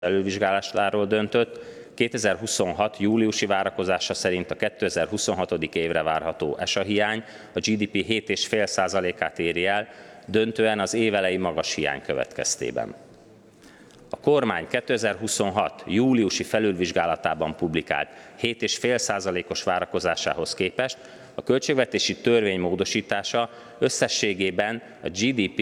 felülvizsgálásáról döntött. 2026. júliusi várakozása szerint a 2026. évre várható ESA hiány a GDP 7,5%-át éri el, döntően az évelei magas hiány következtében. A kormány 2026. júliusi felülvizsgálatában publikált 7,5%-os várakozásához képest a költségvetési törvény módosítása összességében a GDP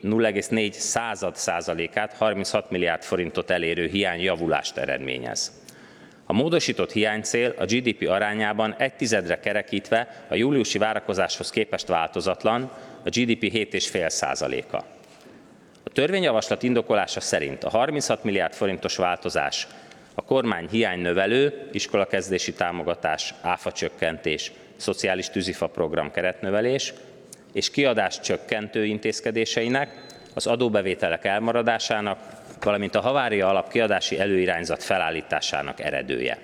0,4%-át, 36 milliárd forintot elérő hiányjavulást eredményez. A módosított hiánycél a GDP arányában 1/10-re kerekítve a júliusi várakozáshoz képest változatlan, a GDP 7,5%-a. A törvényjavaslat indokolása szerint a 36 milliárd forintos változás a kormány hiánynövelő, iskolakezdési támogatás, áfacsökkentés, szociális tűzifa program keretnövelés és kiadás csökkentő intézkedéseinek, az adóbevételek elmaradásának, valamint a havária alap kiadási előirányzat felállításának eredője.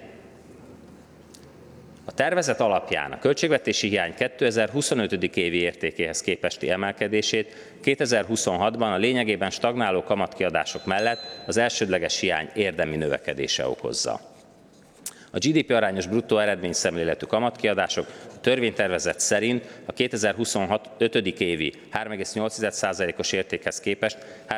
A tervezet alapján a költségvetési hiány 2025. évi értékéhez képesti emelkedését 2026-ban a lényegében stagnáló kamatkiadások mellett az elsődleges hiány érdemi növekedése okozza. A GDP arányos bruttó eredményszemléletű kamatkiadások a törvénytervezet szerint a 2025. évi 3,8%-os értékhez képest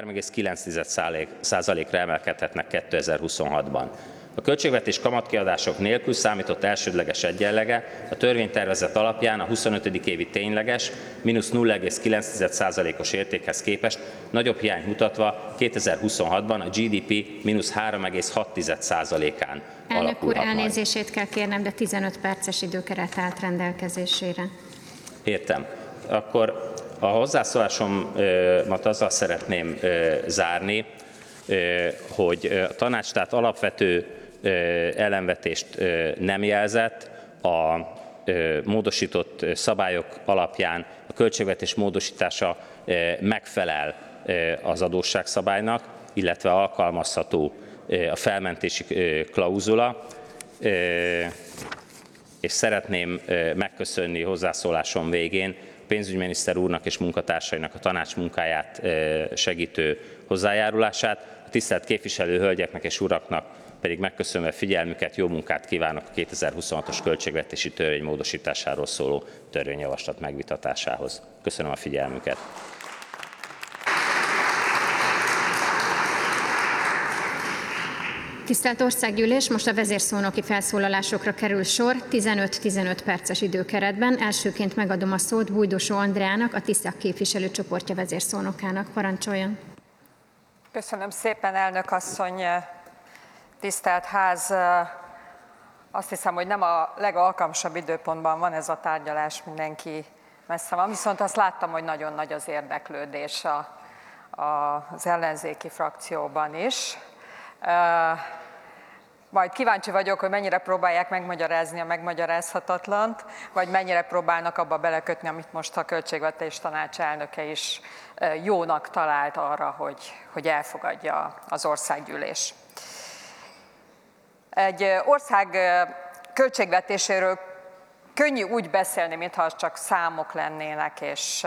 3,9%-ra emelkedhetnek 2026-ban. A költségvetés kamatkiadások nélkül számított elsődleges egyenlege a törvénytervezet alapján a 25. évi tényleges, mínusz 0,9%-os értékhez képest nagyobb hiányt mutatva 2026-ban a GDP mínusz 3,6%-án Elnök úr, elnézését kell kérnem, de 15 perces időkeret állt rendelkezésére. Értem. Akkor a hozzászólásomat azzal szeretném zárni, hogy a tanács tehát alapvető ellenvetést nem jelzett, a módosított szabályok alapján a költségvetés módosítása megfelel az adósságszabálynak, illetve alkalmazható a felmentési klauzula, és szeretném megköszönni hozzászólásom végén a pénzügyminiszter úrnak és munkatársainak a tanács munkáját segítő hozzájárulását, a tisztelt képviselő hölgyeknek és uraknak pedig megköszönve figyelmüket, jó munkát kívánok a 2026-os költségvetési törvény módosításáról szóló törvényjavaslat megvitatásához. Köszönöm a figyelmüket. Tisztelt Országgyűlés, most a vezérszónoki felszólalásokra kerül sor 15-15 perces időkeretben. Elsőként megadom a szót Bújdosó Andreának, a TISZA képviselőcsoportja vezérszónokának. Parancsoljon! Köszönöm szépen, elnök asszony, tisztelt ház! Azt hiszem, hogy nem a legalkalmasabb időpontban van ez a tárgyalás, mindenki messze van, viszont azt láttam, hogy nagyon nagy az érdeklődés az ellenzéki frakcióban is. Majd kíváncsi vagyok, hogy mennyire próbálják megmagyarázni a megmagyarázhatatlant, vagy mennyire próbálnak abba belekötni, amit most a Költségvetés Tanács elnöke is jónak talált arra, hogy elfogadja az országgyűlés. Egy ország költségvetéséről könnyű úgy beszélni, mintha az csak számok lennének, és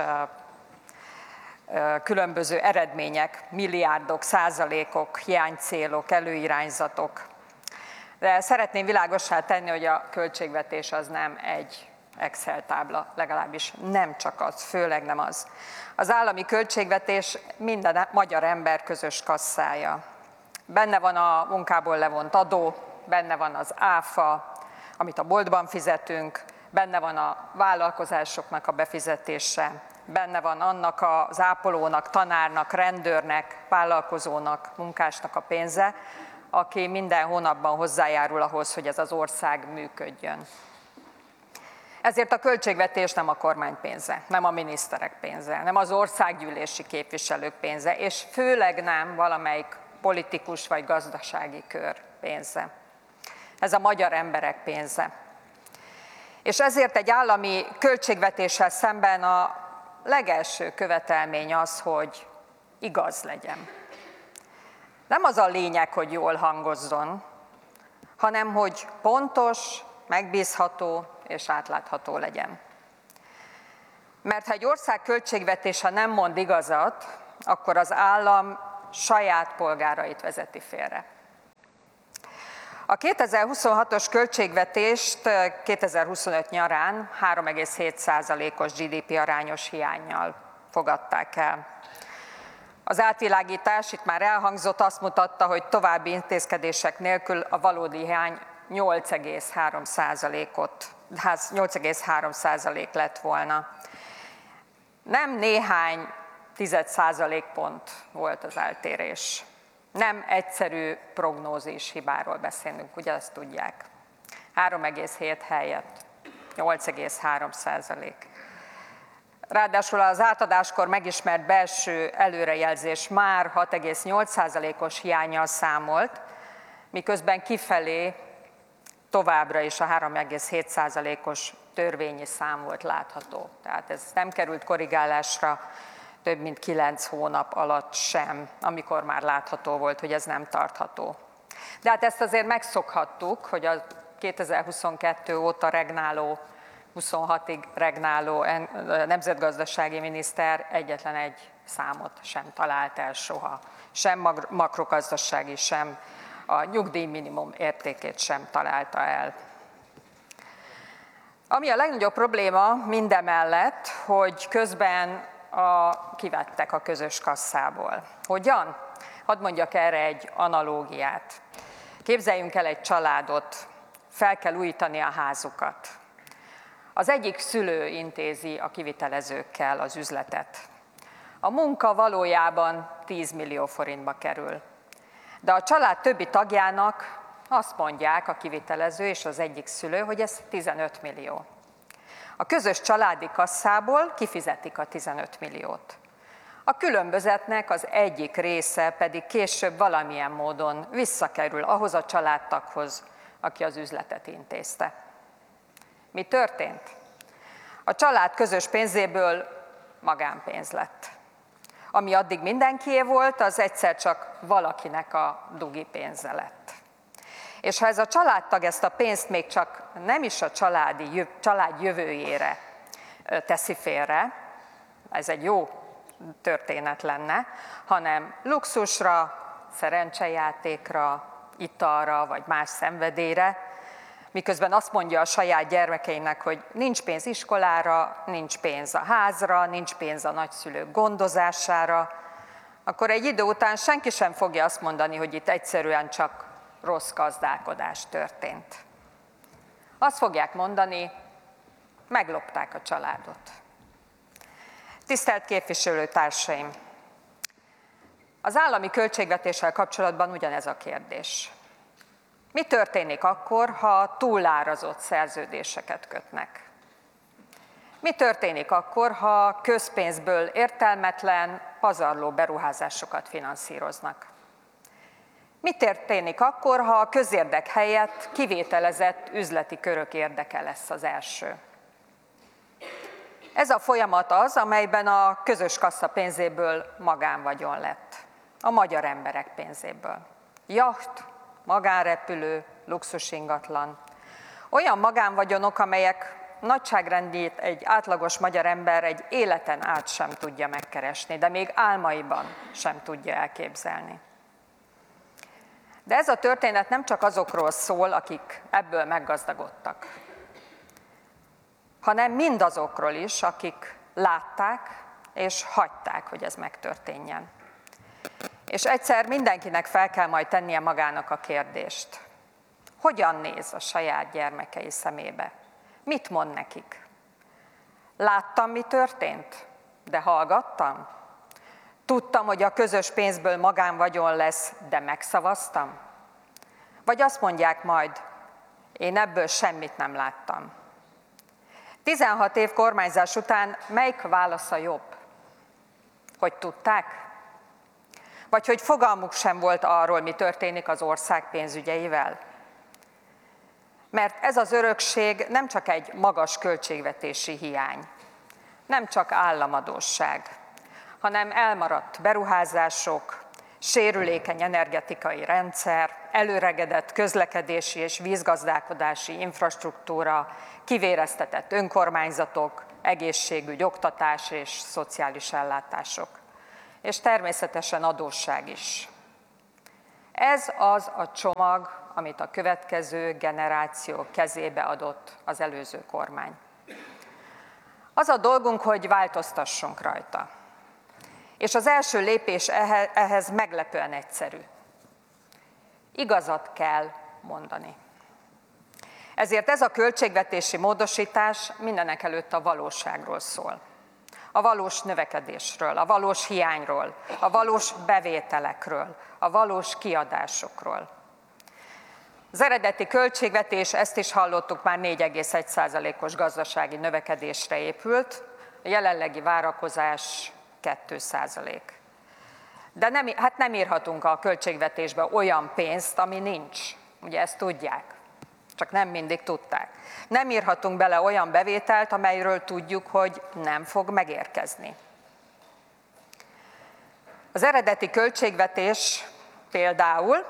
különböző eredmények, milliárdok, százalékok, hiánycélok, előirányzatok. De szeretném világossá tenni, hogy a költségvetés az nem egy Excel tábla, legalábbis nem csak az, főleg nem az. Az állami költségvetés minden magyar ember közös kasszája. Benne van a munkából levont adó, benne van az áfa, amit a boltban fizetünk, benne van a vállalkozásoknak a befizetése, benne van annak az ápolónak, tanárnak, rendőrnek, vállalkozónak, munkásnak a pénze, aki minden hónapban hozzájárul ahhoz, hogy ez az ország működjön. Ezért a költségvetés nem a kormány pénze, nem a miniszterek pénze, nem az országgyűlési képviselők pénze, és főleg nem valamelyik politikus vagy gazdasági kör pénze. Ez a magyar emberek pénze. És ezért egy állami költségvetéssel szemben a legelső követelmény az, hogy igaz legyen. Nem az a lényeg, hogy jól hangozzon, hanem hogy pontos, megbízható és átlátható legyen. Mert ha egy ország költségvetése nem mond igazat, akkor az állam saját polgárait vezeti félre. A 2026-os költségvetést 2025 nyarán 3,7%-os GDP arányos hiánnyal fogadták el. Az átvilágítás, itt már elhangzott, azt mutatta, hogy további intézkedések nélkül a valódi hiány 8,3% lett volna. Nem néhány 10% volt az eltérés. Nem egyszerű prognózis hibáról beszélünk, ugye azt tudják. 3,7 helyett 8,3%. Ráadásul az átadáskor megismert belső előrejelzés már 6,8%-os hiánnyal számolt, miközben kifelé továbbra is a 3,7%-os törvényi szám volt látható. Tehát ez nem került korrigálásra több mint 9 hónap alatt sem, amikor már látható volt, hogy ez nem tartható. De hát ezt azért megszokhattuk, hogy a 2022 óta regnáló, 26-ig regnáló nemzetgazdasági miniszter egyetlen egy számot sem talált el soha. Sem makrogazdasági, sem a nyugdíjminimum értékét sem találta el. Ami a legnagyobb probléma mindemellett, hogy közben kivettek a közös kasszából. Hogyan? Hadd mondjak erre egy analógiát. Képzeljünk el egy családot, fel kell újítani a házukat. Az egyik szülő intézi a kivitelezőkkel az üzletet. A munka valójában 10 millió forintba kerül. De a család többi tagjának azt mondják a kivitelező és az egyik szülő, hogy ez 15 millió. A közös családi kasszából kifizetik a 15 milliót. A különbözetnek az egyik része pedig később valamilyen módon visszakerül ahhoz a családtaghoz, aki az üzletet intézte. Mi történt? A család közös pénzéből magánpénz lett. Ami addig mindenkié volt, az egyszer csak valakinek a dugi pénze lett. És ha ez a családtag ezt a pénzt még csak nem is a család jövőjére teszi félre, ez egy jó történet lenne, hanem luxusra, szerencsejátékra, italra vagy más szenvedélyre, miközben azt mondja a saját gyermekeinek, hogy nincs pénz iskolára, nincs pénz a házra, nincs pénz a nagyszülők gondozására, akkor egy idő után senki sem fogja azt mondani, hogy itt egyszerűen csak rossz gazdálkodás történt. Azt fogják mondani, meglopták a családot. Tisztelt képviselőtársaim! Az állami költségvetéssel kapcsolatban ugyanez a kérdés. Mi történik akkor, ha túlárazott szerződéseket kötnek? Mi történik akkor, ha közpénzből értelmetlen, pazarló beruházásokat finanszíroznak? Mi történik akkor, ha a közérdek helyett kivételezett üzleti körök érdeke lesz az első? Ez a folyamat az, amelyben a közös kassa pénzéből magánvagyon lett. A magyar emberek pénzéből. Jacht, magánrepülő, luxusingatlan. Olyan magánvagyonok, amelyek nagyságrendjét egy átlagos magyar ember egy életen át sem tudja megkeresni, de még álmaiban sem tudja elképzelni. De ez a történet nem csak azokról szól, akik ebből meggazdagodtak, hanem mindazokról is, akik látták és hagyták, hogy ez megtörténjen. És egyszer mindenkinek fel kell majd tennie magának a kérdést. Hogyan néz a saját gyermekei szemébe? Mit mond nekik? Láttam, mi történt, de hallgattam? Tudtam, hogy a közös pénzből magánvagyon lesz, de megszavaztam? Vagy azt mondják majd, én ebből semmit nem láttam. 16 év kormányzás után melyik válasza jobb? Hogy tudták? Vagy hogy fogalmuk sem volt arról, mi történik az ország pénzügyeivel? Mert ez az örökség nem csak egy magas költségvetési hiány, nem csak államadósság, hanem elmaradt beruházások, sérülékeny energetikai rendszer, előregedett közlekedési és vízgazdálkodási infrastruktúra, kivéreztetett önkormányzatok, egészségügy, oktatás és szociális ellátások. És természetesen adósság is. Ez az a csomag, amit a következő generáció kezébe adott az előző kormány. Az a dolgunk, hogy változtassunk rajta. És az első lépés ehhez meglepően egyszerű. Igazat kell mondani. Ezért ez a költségvetési módosítás mindenekelőtt a valóságról szól. A valós növekedésről, a valós hiányról, a valós bevételekről, a valós kiadásokról. Az eredeti költségvetés, ezt is hallottuk, már 4,1%-os gazdasági növekedésre épült, a jelenlegi várakozás 2%. De nem írhatunk a költségvetésbe olyan pénzt, ami nincs. Ugye ezt tudják, csak nem mindig tudták. Nem írhatunk bele olyan bevételt, amelyről tudjuk, hogy nem fog megérkezni. Az eredeti költségvetés például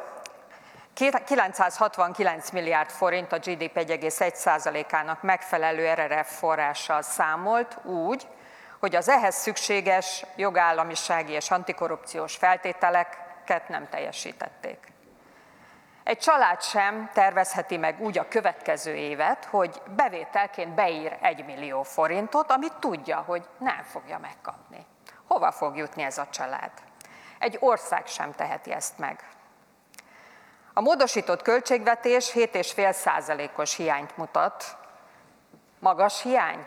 969 milliárd forint a GDP 1,1%-ának megfelelő RRF forrással számolt úgy, hogy az ehhez szükséges jogállamisági és antikorrupciós feltételeket nem teljesítették. Egy család sem tervezheti meg úgy a következő évet, hogy bevételként beír 1 millió forintot, amit tudja, hogy nem fogja megkapni. Hova fog jutni ez a család? Egy ország sem teheti ezt meg. A módosított költségvetés 7,5%-os hiányt mutat. Magas hiány?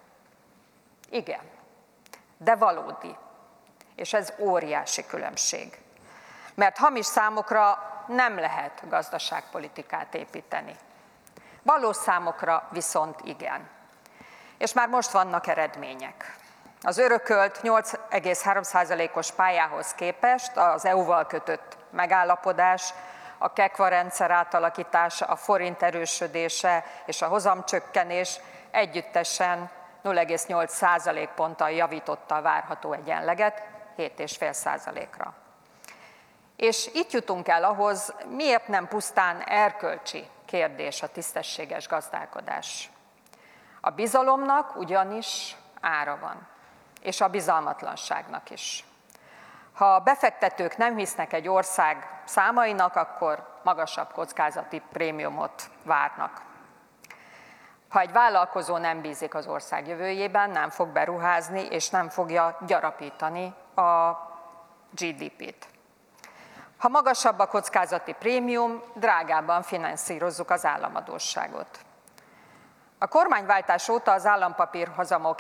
Igen, de valódi. És ez óriási különbség. Mert hamis számokra nem lehet gazdaságpolitikát építeni. Valós számokra viszont igen. És már most vannak eredmények. Az örökölt 8,3%-os pályához képest az EU-val kötött megállapodás, a KEKVA rendszer átalakítása, a forint erősödése és a hozamcsökkenés együttesen 0,8 ponttal javította a várható egyenleget 7,5%-ra. És itt jutunk el ahhoz, miért nem pusztán erkölcsi kérdés a tisztességes gazdálkodás. A bizalomnak ugyanis ára van, és a bizalmatlanságnak is. Ha a befektetők nem hisznek egy ország számainak, akkor magasabb kockázati prémiumot várnak. Ha egy vállalkozó nem bízik az ország jövőjében, nem fog beruházni, és nem fogja gyarapítani a GDP-t. Ha magasabb a kockázati prémium, drágábban finanszírozzuk az államadósságot. A kormányváltás óta az állampapírhozamok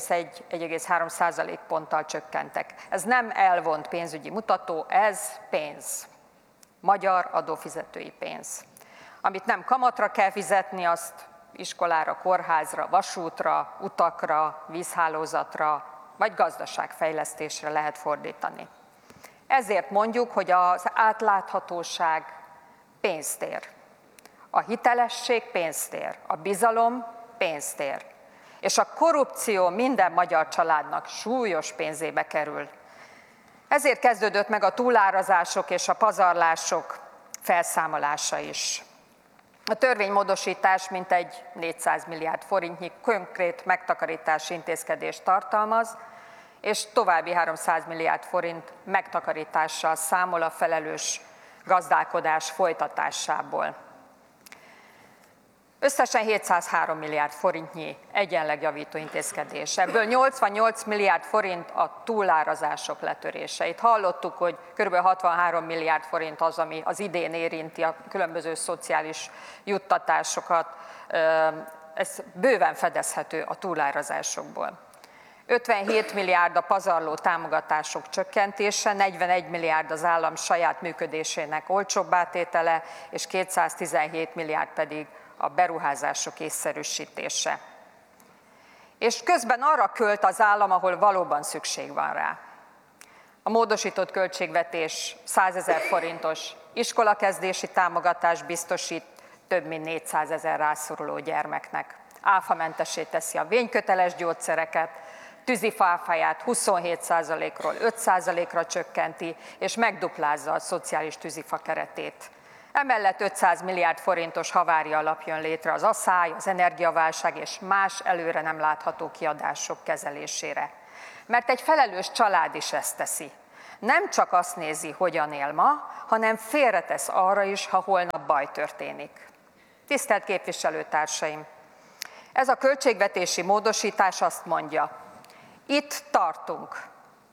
1,1-1,3% ponttal csökkentek. Ez nem elvont pénzügyi mutató, ez pénz. Magyar adófizetői pénz. Amit nem kamatra kell fizetni, azt iskolára, kórházra, vasútra, utakra, vízhálózatra vagy gazdaságfejlesztésre lehet fordítani. Ezért mondjuk, hogy az átláthatóság pénztér. A hitelesség pénztér, a bizalom pénztér. És a korrupció minden magyar családnak súlyos pénzébe kerül. Ezért kezdődött meg a túlárazások és a pazarlások felszámolása is. A törvénymódosítás mintegy 400 milliárd forintnyi konkrét megtakarítási intézkedést tartalmaz, és további 300 milliárd forint megtakarítással számol a felelős gazdálkodás folytatásából. Összesen 703 milliárd forintnyi egyenlegjavító intézkedés. Ebből 88 milliárd forint a túlárazások letörése. Itt hallottuk, hogy kb. 63 milliárd forint az, ami az idén érinti a különböző szociális juttatásokat. Ez bőven fedezhető a túlárazásokból. 57 milliárd a pazarló támogatások csökkentése, 41 milliárd az állam saját működésének olcsóbbá tétele, és 217 milliárd pedig a beruházások észszerűsítése. És közben arra költ az állam, ahol valóban szükség van rá. A módosított költségvetés 100 000 forintos iskolakezdési támogatást biztosít több mint 400 000 rászoruló gyermeknek. Áfamentessé teszi a vényköteles gyógyszereket, tűzifa áfáját 27%-ról 5%-ra csökkenti, és megduplázza a szociális tűzifa keretét. Emellett 500 milliárd forintos havária alap jön létre az asszály, az energiaválság és más előre nem látható kiadások kezelésére. Mert egy felelős család is ezt teszi. Nem csak azt nézi, hogyan él ma, hanem félretesz arra is, ha holnap baj történik. Tisztelt képviselőtársaim! Ez a költségvetési módosítás azt mondja, itt tartunk.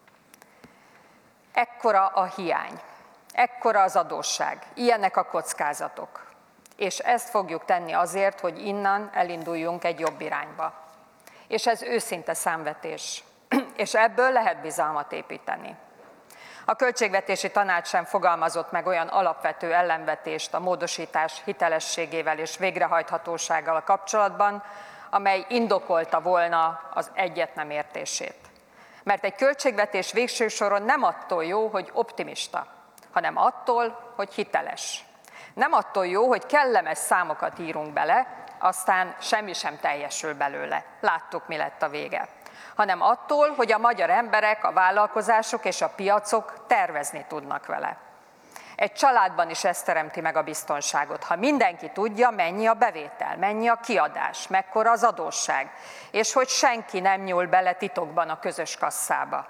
Ekkora a hiány, ekkora az adósság, ilyenek a kockázatok. És ezt fogjuk tenni azért, hogy innen elinduljunk egy jobb irányba. És ez őszinte számvetés. És ebből lehet bizalmat építeni. A Költségvetési Tanács sem fogalmazott meg olyan alapvető ellenvetést a módosítás hitelességével és végrehajthatósággal kapcsolatban, amely indokolta volna az egyet nem értését. Mert egy költségvetés végső soron nem attól jó, hogy optimista, hanem attól, hogy hiteles. Nem attól jó, hogy kellemes számokat írunk bele, aztán semmi sem teljesül belőle. Láttuk, mi lett a vége. Hanem attól, hogy a magyar emberek, a vállalkozások és a piacok tervezni tudnak vele. Egy családban is ez teremti meg a biztonságot, ha mindenki tudja, mennyi a bevétel, mennyi a kiadás, mekkora az adósság, és hogy senki nem nyúl bele titokban a közös kasszába.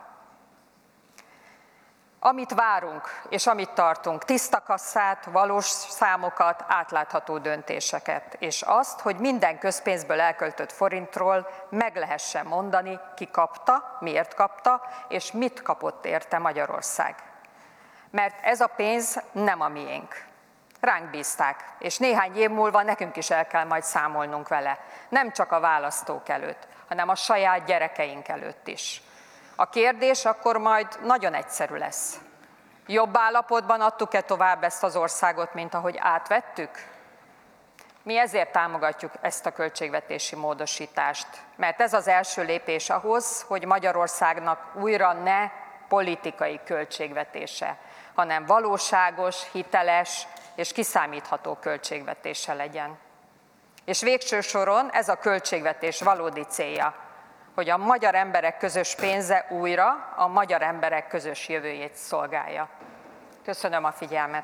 Amit várunk és amit tartunk, tiszta kasszát, valós számokat, átlátható döntéseket, és azt, hogy minden közpénzből elköltött forintról meg lehessen mondani, ki kapta, miért kapta, és mit kapott érte Magyarország. Mert ez a pénz nem a miénk. Ránk bízták, és néhány év múlva nekünk is el kell majd számolnunk vele. Nem csak a választók előtt, hanem a saját gyerekeink előtt is. A kérdés akkor majd nagyon egyszerű lesz. Jobb állapotban adtuk-e tovább ezt az országot, mint ahogy átvettük? Mi ezért támogatjuk ezt a költségvetési módosítást, mert ez az első lépés ahhoz, hogy Magyarországnak újra ne politikai költségvetése, hanem valóságos, hiteles és kiszámítható költségvetése legyen. És végső soron ez a költségvetés valódi célja, hogy a magyar emberek közös pénze újra a magyar emberek közös jövőjét szolgálja. Köszönöm a figyelmet!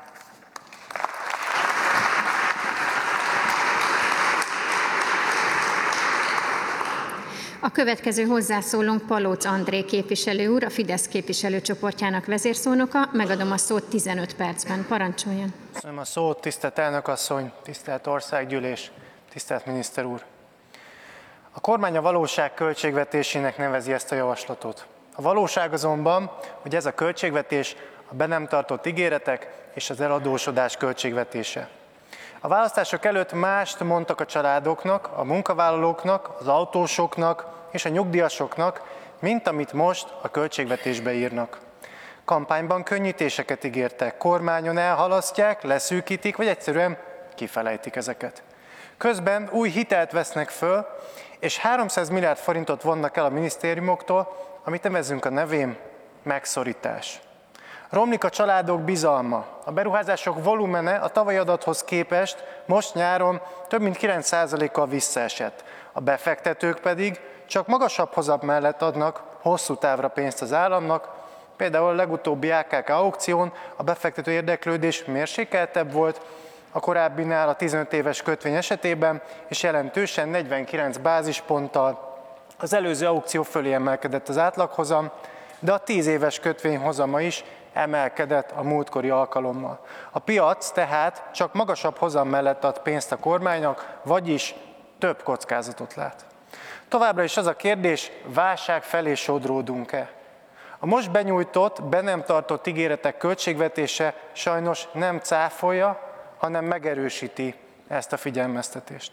A következő hozzászólónk Palóc André képviselő úr, a Fidesz képviselőcsoportjának vezérszónoka. Megadom a szót 15 percben. Parancsoljon! Köszönöm a szót, tisztelt elnökasszony, tisztelt országgyűlés, tisztelt miniszter úr! A kormány a valóság költségvetésének nevezi ezt a javaslatot. A valóság azonban, hogy ez a költségvetés a be nem tartott ígéretek és az eladósodás költségvetése. A választások előtt mást mondtak a családoknak, a munkavállalóknak, az autósoknak és a nyugdíjasoknak, mint amit most a költségvetésbe írnak. Kampányban könnyítéseket ígértek, kormányon elhalasztják, leszűkítik, vagy egyszerűen kifelejtik ezeket. Közben új hitelt vesznek föl, és 300 milliárd forintot vonnak el a minisztériumoktól, amit nevezzünk a nevén megszorítás. Romlik a családok bizalma. A beruházások volumene a tavalyi adathoz képest most nyáron több mint 9%-kal visszaesett. A befektetők pedig csak magasabb hozam mellett adnak hosszú távra pénzt az államnak. Például a legutóbbi AKK aukción a befektető érdeklődés mérsékeltebb volt a korábbinál, a 15 éves kötvény esetében, és jelentősen 49 bázisponttal az előző aukció fölé emelkedett az átlaghozam, de a 10 éves kötvény hozama is emelkedett a múltkori alkalommal. A piac tehát csak magasabb hozam mellett ad pénzt a kormánynak, vagyis több kockázatot lát. Továbbra is az a kérdés, válság felé sodródunk-e? A most benyújtott, be nem tartott ígéretek költségvetése sajnos nem cáfolja, hanem megerősíti ezt a figyelmeztetést.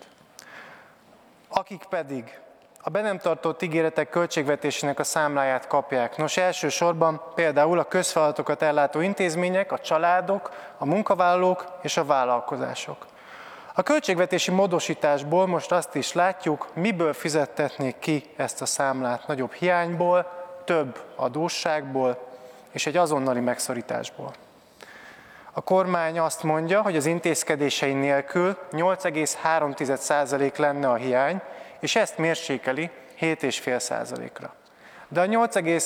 Akik pedig a be nem tartott ígéretek költségvetésének a számláját kapják. Nos, elsősorban például a közfeladatokat ellátó intézmények, a családok, a munkavállalók és a vállalkozások. A költségvetési módosításból most azt is látjuk, miből fizettetnék ki ezt a számlát. Nagyobb hiányból, több adósságból és egy azonnali megszorításból. A kormány azt mondja, hogy az intézkedései nélkül 8,3% lenne a hiány, és ezt mérsékeli 7,5%-ra. De a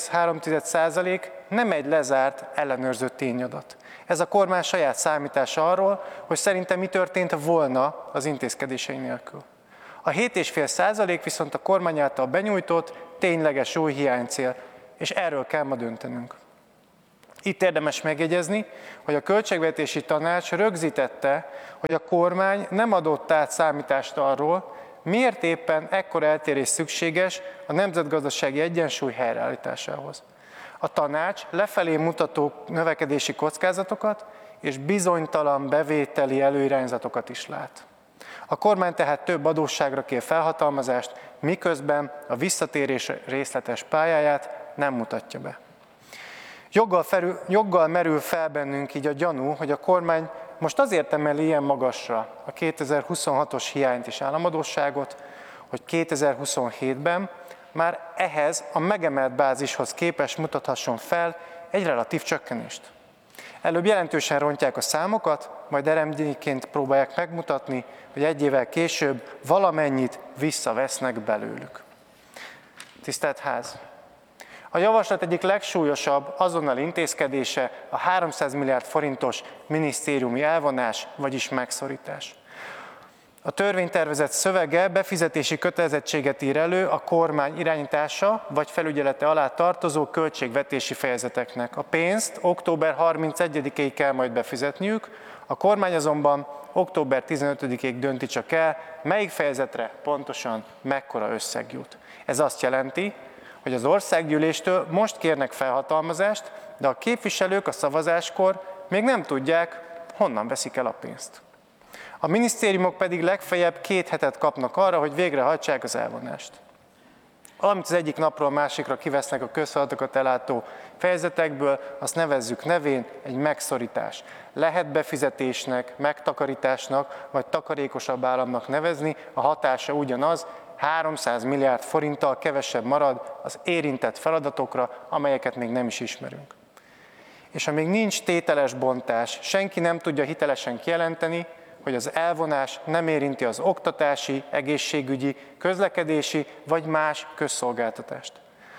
8,3% nem egy lezárt, ellenőrzött tényadat. Ez a kormány saját számítása arról, hogy szerintem mi történt volna az intézkedései nélkül. A 7,5% viszont a kormány által benyújtott tényleges új hiánycél, és erről kell ma döntenünk. Itt érdemes megjegyezni, hogy a Költségvetési Tanács rögzítette, hogy a kormány nem adott át számítást arról, miért éppen ekkora eltérés szükséges a nemzetgazdasági egyensúly helyreállításához. A tanács lefelé mutató növekedési kockázatokat és bizonytalan bevételi előirányzatokat is lát. A kormány tehát több adósságra kér felhatalmazást, miközben a visszatérés részletes pályáját nem mutatja be. Joggal merül fel bennünk így a gyanú, hogy a kormány most azért emeli ilyen magasra a 2026-os hiányt és államadósságot, hogy 2027-ben már ehhez a megemelt bázishoz képest mutathasson fel egy relatív csökkenést. Előbb jelentősen rontják a számokat, majd eredményként próbálják megmutatni, hogy egy évvel később valamennyit visszavesznek belőlük. Tisztelt Ház! A javaslat egyik legsúlyosabb azonnali intézkedése a 300 milliárd forintos minisztériumi elvonás, vagyis megszorítás. A törvénytervezet szövege befizetési kötelezettséget ír elő a kormány irányítása vagy felügyelete alá tartozó költségvetési fejezeteknek. A pénzt október 31-ig kell majd befizetniük, a kormány azonban október 15-ig dönti csak el, melyik fejezetre pontosan mekkora összeg jut. Ez azt jelenti, hogy az országgyűléstől most kérnek felhatalmazást, de a képviselők a szavazáskor még nem tudják, honnan veszik el a pénzt. A minisztériumok pedig legfeljebb 2 hetet kapnak arra, hogy végrehajtsák az elvonást. Amit az egyik napról a másikra kivesznek a közfeladatokat ellátó fejezetekből, azt nevezzük nevén egy megszorítás. Lehet befizetésnek, megtakarításnak vagy takarékosabb államnak nevezni, a hatása ugyanaz, 300 milliárd forinttal kevesebb marad az érintett feladatokra, amelyeket még nem is ismerünk. És amíg nincs tételes bontás, senki nem tudja hitelesen kijelenteni, hogy az elvonás nem érinti az oktatási, egészségügyi, közlekedési vagy más közszolgáltatást.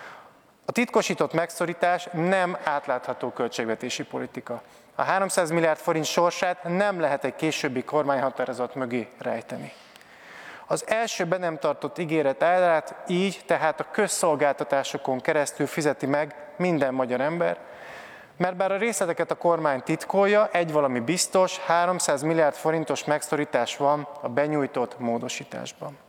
A titkosított megszorítás nem átlátható költségvetési politika. A 300 milliárd forint sorsát nem lehet egy későbbi kormányhatározat mögé rejteni. Az első be nem tartott ígéret árát így tehát a közszolgáltatásokon keresztül fizeti meg minden magyar ember, mert bár a részleteket a kormány titkolja, egy valami biztos, 300 milliárd forintos megszorítás van a benyújtott módosításban.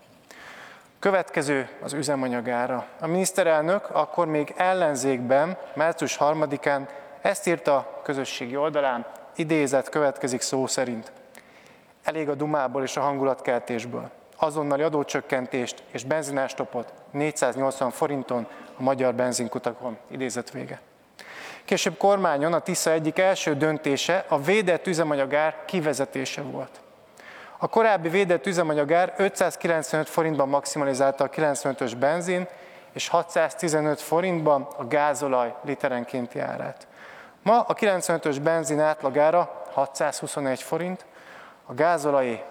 Következő az üzemanyagára. A miniszterelnök akkor még ellenzékben, március 3-án ezt írta a közösségi oldalán, idézet következik szó szerint. Elég a dumából és a hangulatkeltésből. Azonnali adócsökkentést és benzinástopot 480 forinton a magyar benzinkutakon. Idézet vége. Később kormányon a Tisza egyik első döntése a védett üzemanyagár kivezetése volt. A korábbi védett üzemanyagár 595 forintban maximalizálta a 95-ös benzin, és 615 forintban a gázolaj literenkénti árát. Ma a 95-ös benzin átlagára 621 forint, a gázolajé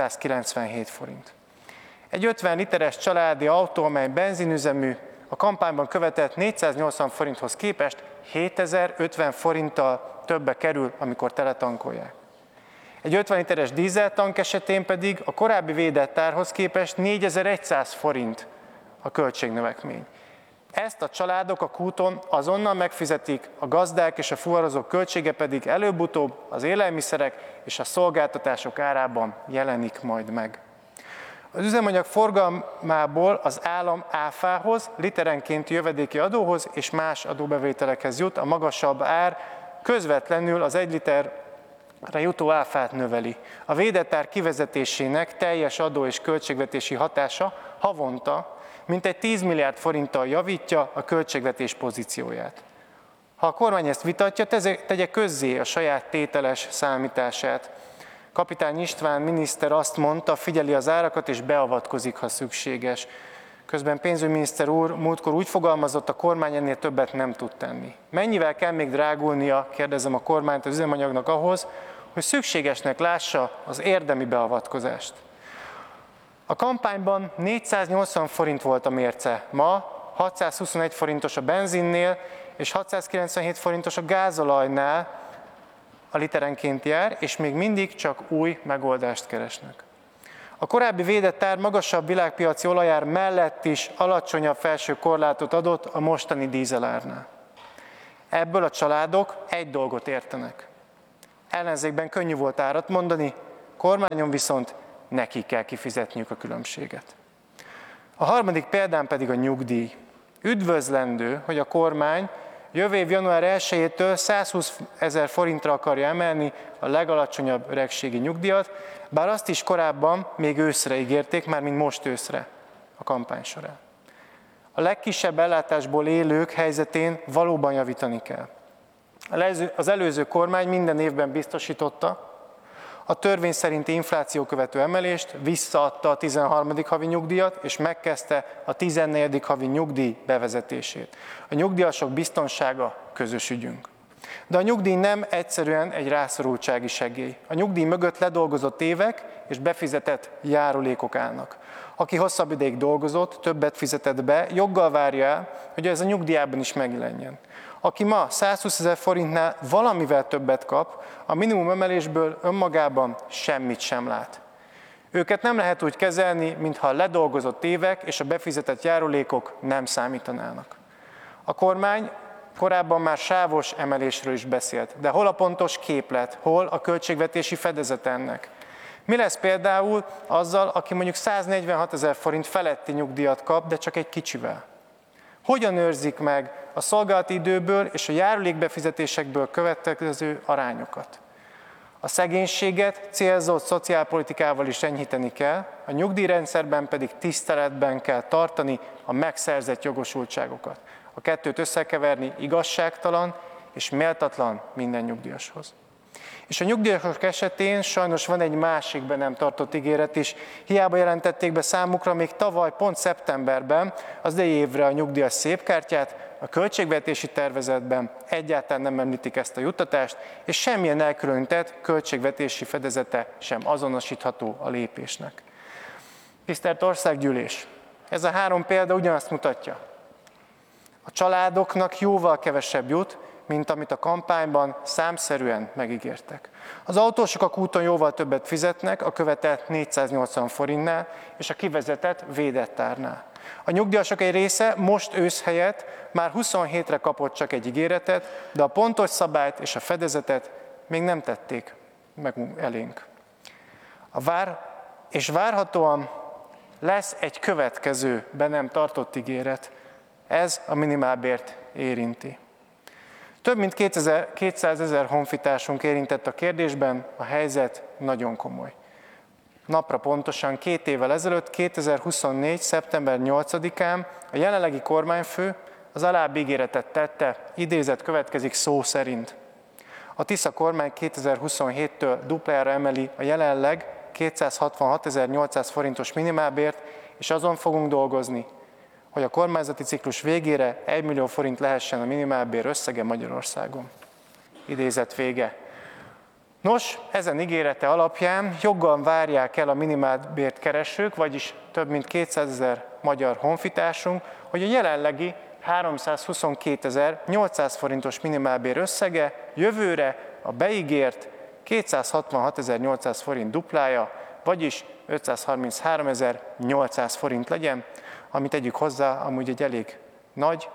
697 forint. Egy 50 literes családi autó, amely benzinüzemű, a kampányban követett 480 forinthoz képest 7050 forinttal többe kerül, amikor teletankolják. Egy 50 literes dízeltank esetén pedig a korábbi védett árhoz képest 4100 forint a költségnövekmény. Ezt a családok a kúton azonnal megfizetik, a gazdák és a fuvarozók költsége pedig előbb-utóbb az élelmiszerek és a szolgáltatások árában jelenik majd meg. Az üzemanyag forgalmából az állam áfához, literenkénti jövedéki adóhoz és más adóbevételekhez jut, a magasabb ár közvetlenül az 1 literre jutó áfát növeli. A védett ár kivezetésének teljes adó és költségvetési hatása havonta mintegy 10 milliárd forinttal javítja a költségvetés pozícióját. Ha a kormány ezt vitatja, tegye közzé a saját tételes számítását. Kapitány István miniszter azt mondta, figyeli az árakat és beavatkozik, ha szükséges. Közben pénzügyminiszter úr múltkor úgy fogalmazott, a kormány ennél többet nem tud tenni. Mennyivel kell még drágulnia, kérdezem a kormányt az üzemanyagnak ahhoz, hogy szükségesnek lássa az érdemi beavatkozást. A kampányban 480 forint volt a mérce, ma 621 forintos a benzinnél és 697 forintos a gázolajnál a literenkénti ár, és még mindig csak új megoldást keresnek. A korábbi védett ár magasabb világpiaci olajár mellett is alacsonyabb felső korlátot adott a mostani dízelárnál. Ebből a családok egy dolgot értenek. Ellenzékben könnyű volt árat mondani, kormányon viszont nekik kell kifizetniük a különbséget. A harmadik példám pedig a nyugdíj. Üdvözlendő, hogy a kormány jövő év január 1-től 120 000 forintra akarja emelni a legalacsonyabb öregségi nyugdíjat, bár azt is korábban még őszre ígérték, már mint most őszre a kampány során. A legkisebb ellátásból élők helyzetén valóban javítani kell. Az előző kormány minden évben biztosította a törvény szerinti infláció követő emelést, visszaadta a 13. havi nyugdíjat, és megkezdte a 14. havi nyugdíj bevezetését. A nyugdíjasok biztonsága közös ügyünk. De a nyugdíj nem egyszerűen egy rászorultsági segély. A nyugdíj mögött ledolgozott évek és befizetett járulékok állnak. Aki hosszabb ideig dolgozott, többet fizetett be, joggal várja el, hogy ez a nyugdíjában is megjelenjen. Aki ma 120 000 forintnál valamivel többet kap, a minimum emelésből önmagában semmit sem lát. Őket nem lehet úgy kezelni, mintha a ledolgozott évek és a befizetett járulékok nem számítanának. A kormány korábban már sávos emelésről is beszélt, de hol a pontos képlet, hol a költségvetési fedezet ennek? Mi lesz például azzal, aki mondjuk 146 000 forint feletti nyugdíjat kap, de csak egy kicsivel? Hogyan őrzik meg a szolgálati időből és a járulékbefizetésekből következő arányokat? A szegénységet célzott szociálpolitikával is enyhíteni kell, a nyugdíjrendszerben pedig tiszteletben kell tartani a megszerzett jogosultságokat. A kettőt összekeverni igazságtalan és méltatlan minden nyugdíjashoz. És a nyugdíjasok esetén sajnos van egy másik be nem tartott ígéret is. Hiába jelentették be számukra még tavaly, pont szeptemberben az idei évre a nyugdíjas szépkártyát, a költségvetési tervezetben egyáltalán nem említik ezt a juttatást, és semmilyen elkülönített költségvetési fedezete sem azonosítható a lépésnek. Tisztelt Országgyűlés! Ez a 3 példa ugyanazt mutatja. A családoknak jóval kevesebb jut, mint amit a kampányban számszerűen megígértek. Az autósok a kúton jóval többet fizetnek, a követelt 480 forintnál, és a kivezetett védett árnál. A nyugdíjasok egy része most ősz helyett már 27-re kapott csak egy ígéretet, de a pontos szabályt és a fedezetet még nem tették meg elénk. Várhatóan lesz egy következő be nem tartott ígéret, ez a minimálbért érinti. Több mint 200 000 honfitársunk érintett a kérdésben, a helyzet nagyon komoly. Napra pontosan 2 évvel ezelőtt, 2024. szeptember 8-án a jelenlegi kormányfő az alábbi ígéretet tette, idézet következik szó szerint. A Tisza kormány 2027-től duplára emeli a jelenleg 266 800 forintos minimálbért, és azon fogunk dolgozni, hogy a kormányzati ciklus végére 1 millió forint lehessen a minimálbér összege Magyarországon. Idézet vége. Nos, ezen ígérete alapján joggal várják el a minimálbért keresők, vagyis több mint 200 000 magyar honfitársunk, hogy a jelenlegi 322 800 forintos minimálbér összege jövőre a beígért 266 800 forint duplája, vagyis 533 800 forint legyen, amit tegyük hozzá, amúgy egy elég nagy,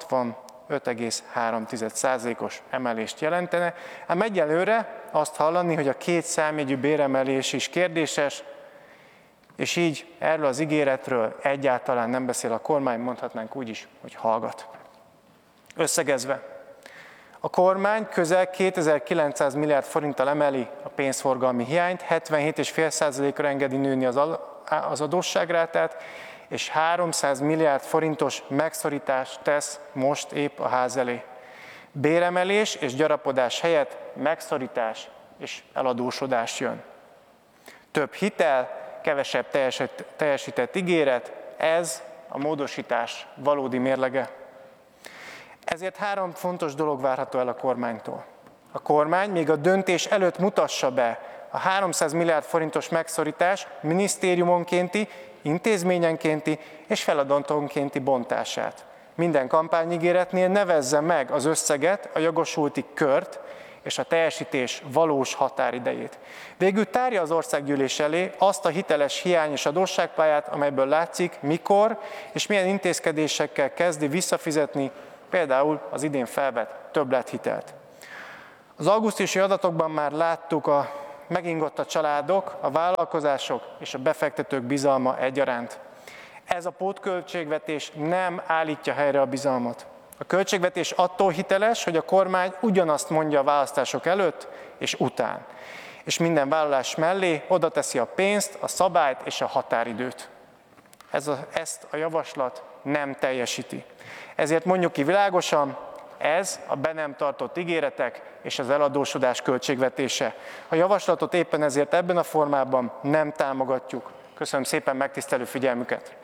65,3%-os emelést jelentene. Ám egyelőre azt hallani, hogy a 2 számjegyű béremelés is kérdéses, és így erről az ígéretről egyáltalán nem beszél a kormány, mondhatnánk úgy is, hogy hallgat. Összegezve, a kormány közel 2900 milliárd forinttal emeli a pénzforgalmi hiányt, 77,5%-ra engedi nőni az adósságrátát, és 300 milliárd forintos megszorítást tesz most épp a ház elé. Béremelés és gyarapodás helyett megszorítás és eladósodás jön. Több hitel, kevesebb teljesített ígéret, ez a módosítás valódi mérlege. Ezért 3 fontos dolog várható el a kormánytól. A kormány még a döntés előtt mutassa be a 300 milliárd forintos megszorítás minisztériumonkénti, intézményenkénti és feladatonkénti bontását. Minden kampányígéretnél nevezze meg az összeget, a jogosulti kört és a teljesítés valós határidejét. Végül tárja az Országgyűlés elé azt a hiteles hiány és adósságpályát, amelyből látszik, mikor és milyen intézkedésekkel kezdi visszafizetni például az idén felvett többlethitelt. Az augusztusi adatokban már láttuk, megingott a családok, a vállalkozások és a befektetők bizalma egyaránt. Ez a pótköltségvetés nem állítja helyre a bizalmat. A költségvetés attól hiteles, hogy a kormány ugyanazt mondja a választások előtt és után, és minden vállalás mellé oda teszi a pénzt, a szabályt és a határidőt. Ezt a javaslat nem teljesíti. Ezért mondjuk ki világosan, ez a be nem tartott ígéretek és az eladósodás költségvetése. A javaslatot éppen ezért ebben a formában nem támogatjuk. Köszönöm szépen megtisztelő figyelmüket!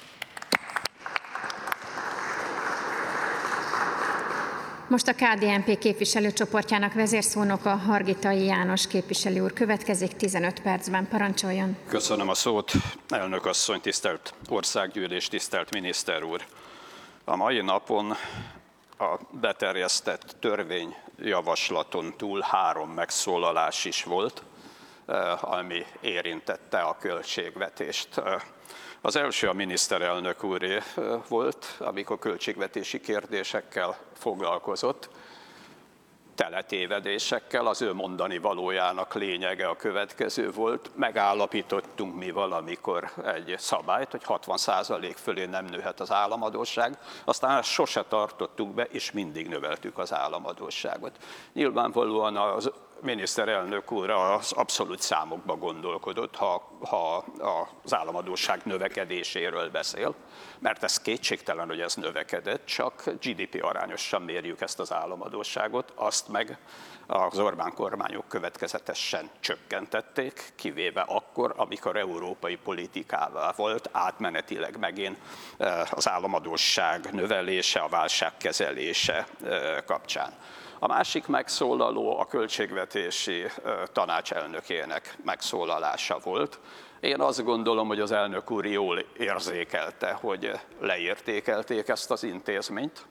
Most a KDNP képviselőcsoportjának vezérszónoka Hargitai János képviselő úr következik 15 percben. Parancsoljon! Köszönöm a szót, elnök asszony, tisztelt országgyűlés, tisztelt miniszter úr! A mai napon a beterjesztett törvényjavaslaton túl 3 megszólalás is volt, ami érintette a költségvetést. Az első a miniszterelnök úré volt, amikor költségvetési kérdésekkel foglalkozott, teletévedésekkel. Az ő mondani valójának lényege a következő volt. Megállapítottunk mi valamikor egy szabályt, hogy 60% fölé nem nőhet az államadósság, aztán ezt sose tartottuk be, és mindig növeltük az államadósságot. Nyilvánvalóan az miniszterelnök úr az abszolút számokba gondolkodott, ha az államadósság növekedéséről beszél, mert ez kétségtelen, hogy ez növekedett, csak GDP arányosan mérjük ezt az államadósságot, azt meg az Orbán kormányok következetesen csökkentették, kivéve akkor, amikor európai politikává volt átmenetileg megint az államadósság növelése, a válság kezelése kapcsán. A másik megszólaló a költségvetési tanács elnökének megszólalása volt. Én azt gondolom, hogy az elnök úr jól érzékelte, hogy leértékelték ezt az intézményt.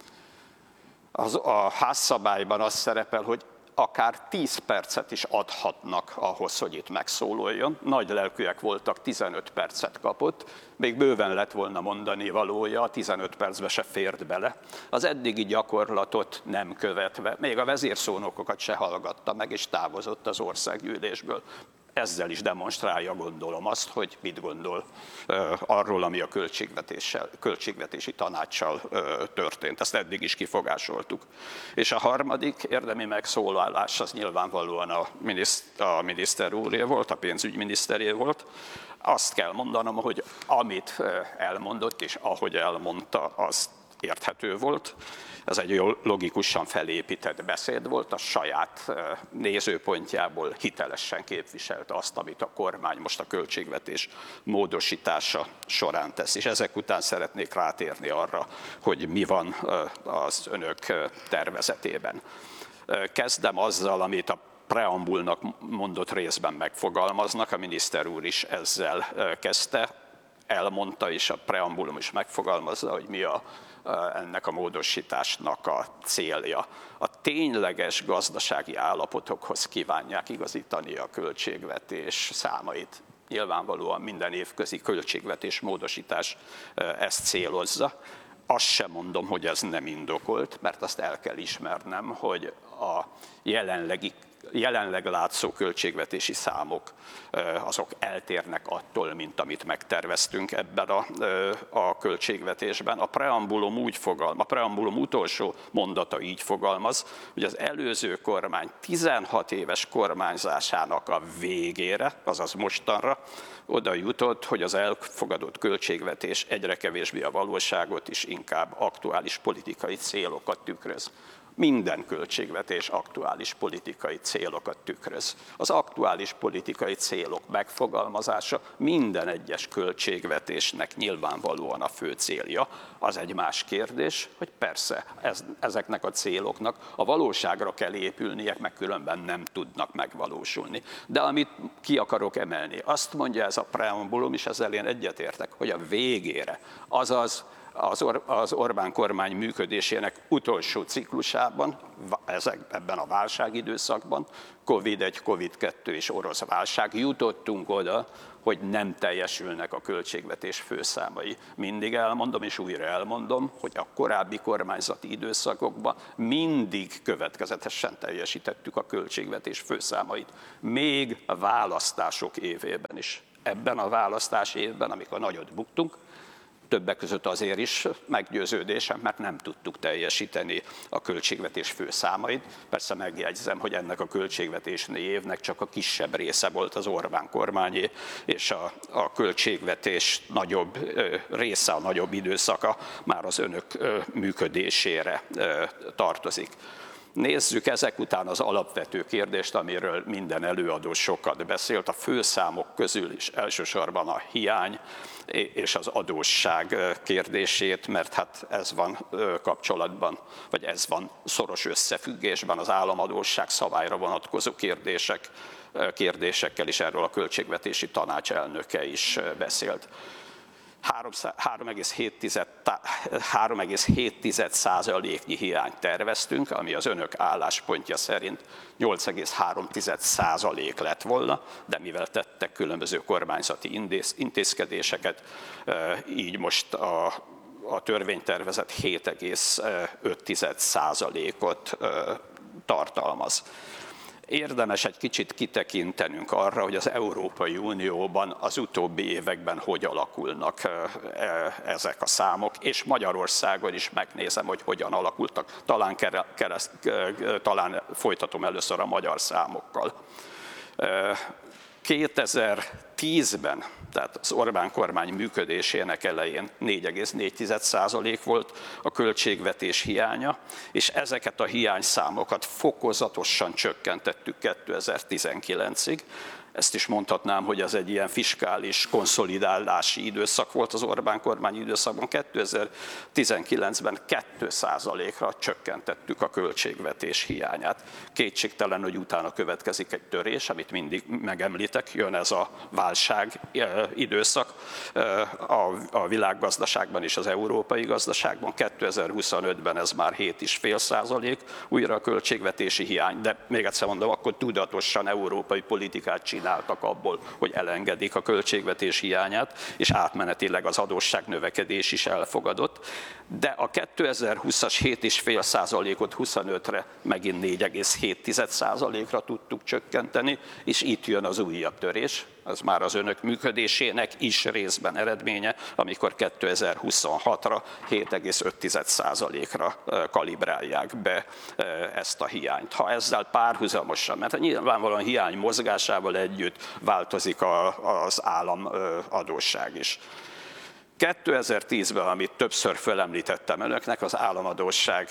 A házszabályban az szerepel, hogy akár 10 percet is adhatnak ahhoz, hogy itt megszólaljon. Nagy lelkűek voltak, 15 percet kapott, még bőven lett volna mondani valója, 15 percbe se fért bele. Az eddigi gyakorlatot nem követve, még a vezérszónokokat se hallgatta meg, és távozott az országgyűlésből. Ezzel is demonstrálja, gondolom, azt, hogy mit gondol arról, ami a költségvetési tanáccsal történt. Ezt eddig is kifogásoltuk. És a harmadik érdemi megszólalás az nyilvánvalóan a miniszter úré volt, a pénzügyminiszteré volt. Azt kell mondanom, hogy amit elmondott, és ahogy elmondta, az érthető volt. Ez egy logikusan felépített beszéd volt, a saját nézőpontjából hitelesen képviselte azt, amit a kormány most a költségvetés módosítása során tesz. És ezek után szeretnék rátérni arra, hogy mi van az önök tervezetében. Kezdem azzal, amit a preambulnak mondott részben megfogalmaznak, a miniszter úr is ezzel kezdte, elmondta, és a preambulum is megfogalmazza, hogy mi ennek a módosításnak a célja. A tényleges gazdasági állapotokhoz kívánják igazítani a költségvetés számait. Nyilvánvalóan minden évközi költségvetés módosítás ezt célozza. Azt sem mondom, hogy ez nem indokolt, mert azt el kell ismernem, hogy a jelenleg látszó költségvetési számok azok eltérnek attól, mint amit megterveztünk ebben a költségvetésben. A preambulum utolsó mondata így fogalmaz, hogy az előző kormány 16 éves kormányzásának a végére, azaz mostanra, oda jutott, hogy az elfogadott költségvetés egyre kevésbé a valóságot és inkább aktuális politikai célokat tükröz. Minden költségvetés aktuális politikai célokat tükröz. Az aktuális politikai célok megfogalmazása minden egyes költségvetésnek nyilvánvalóan a fő célja. Az egy más kérdés, hogy persze ezeknek a céloknak a valóságra kell épülniek, meg különben nem tudnak megvalósulni. De amit ki akarok emelni, azt mondja ez a preambulum, és ezzel én egyetértek, hogy a végére, azaz az Orbán kormány működésének utolsó ciklusában, ebben a válságidőszakban, Covid-1, Covid-2 és orosz válság, jutottunk oda, hogy nem teljesülnek a költségvetés főszámai. Mindig elmondom és újra elmondom, hogy a korábbi kormányzati időszakokban mindig következetesen teljesítettük a költségvetés főszámait, még a választások évében is. Ebben a választási évben, amikor nagyot buktunk, többek között azért is meggyőződésem, mert nem tudtuk teljesíteni a költségvetés főszámait. Persze megjegyzem, hogy ennek a költségvetési évnek csak a kisebb része volt az Orbán kormányé, és a költségvetés nagyobb része, a nagyobb időszaka már az önök működésére tartozik. Nézzük ezek után az alapvető kérdést, amiről minden előadó sokat beszélt, a főszámok közül is elsősorban a hiány és az adósság kérdését, mert hát ez van kapcsolatban, vagy ez van szoros összefüggésben az államadósság szabályra vonatkozó kérdésekkel is, erről a költségvetési tanács elnöke is beszélt. 3,7%-nyi hiányt terveztünk, ami az önök álláspontja szerint 8,3% lett volna, de mivel tettek különböző kormányzati intézkedéseket, így most a törvénytervezet 7,5%-ot tartalmaz. Érdemes egy kicsit kitekintenünk arra, hogy az Európai Unióban az utóbbi években hogy alakulnak ezek a számok, és Magyarországon is megnézem, hogy hogyan alakultak. Talán folytatom először a magyar számokkal. 2010-ben, tehát az Orbán kormány működésének elején 4,4% volt a költségvetés hiánya, és ezeket a hiányszámokat fokozatosan csökkentettük 2019-ig. Ezt is mondhatnám, hogy ez egy ilyen fiskális konszolidálási időszak volt az Orbán kormány időszakban. 2019-ben 2%-ra csökkentettük a költségvetés hiányát. Kétségtelen, hogy utána következik egy törés, amit mindig megemlítek, jön ez a válság időszak a világgazdaságban és az európai gazdaságban. 2025-ben ez már 7,5% újra a költségvetési hiány, de még egyszer mondom, akkor tudatosan európai politikát csináltak abból, hogy elengedik a költségvetés hiányát, és átmenetileg az adósság növekedés is elfogadott. De a 2020-as 7,5%-ot 25-re megint 4,7%-ra tudtuk csökkenteni, és itt jön az újabb törés. Az már az önök működésének is részben eredménye, amikor 2026-ra 7,5%-ra kalibrálják be ezt a hiányt. Ha ezzel párhuzamosan, mert nyilvánvalóan hiány mozgásával együtt változik az államadósság is. 2010-ben, amit többször fölemlítettem önöknek, az államadósság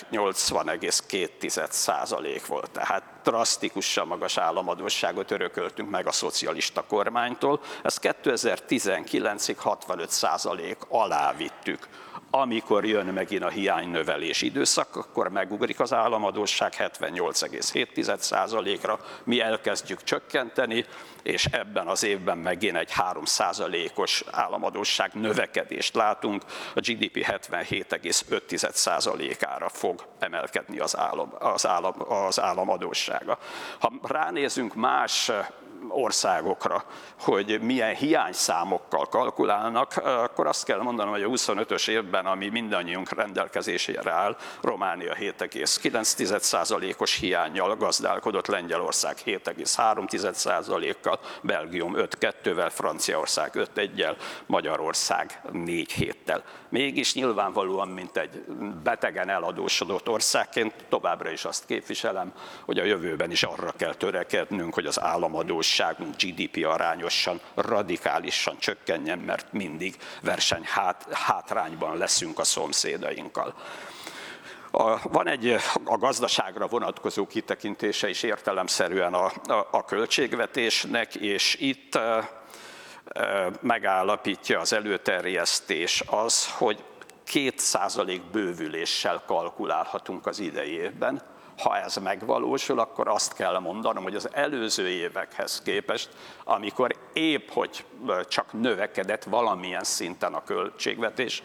80,2% volt. Tehát drasztikusan magas államadósságot örököltünk meg a szocialista kormánytól. Ezt 2019-ig 65% alá vittük. Amikor jön megint a hiánynövelés időszak, akkor megugrik az államadósság 78,7%-ra, mi elkezdjük csökkenteni, és ebben az évben megint egy 3%-os államadósság növekedést látunk, a GDP 77,5%-ára fog emelkedni az államadóssága. Ha ránézünk más országokra, hogy milyen hiányszámokkal kalkulálnak, akkor azt kell mondanom, hogy a 25-ös évben, ami mindannyiunk rendelkezésére áll, Románia 7,9%-os hiánnyal gazdálkodott, Lengyelország 7,3%-kal, Belgium 5,2-vel, Franciaország 5,1-jel, Magyarország 4,7-tel. Mégis nyilvánvalóan, mint egy betegen eladósodott országként továbbra is azt képviselem, hogy a jövőben is arra kell törekednünk, hogy az államadósságunk GDP arányosan, radikálisan csökkenjen, mert mindig versenyhátrányban leszünk a szomszédainkkal. Van egy a gazdaságra vonatkozó kitekintése is értelemszerűen a költségvetésnek, és itt megállapítja az előterjesztés az, hogy 2% bővüléssel kalkulálhatunk az idei évben, Ha ez megvalósul, akkor azt kell mondanom, hogy az előző évekhez képest, amikor épp hogy csak növekedett valamilyen szinten a költségvetés